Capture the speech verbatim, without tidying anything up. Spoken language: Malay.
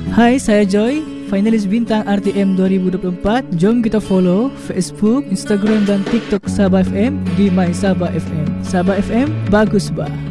Hai, saya Joy, finalis bintang R T M dua ribu dua puluh empat. Jom kita follow Facebook, Instagram dan TikTok Sabah F M di My Sabah F M. Sabah F M, bagus bah.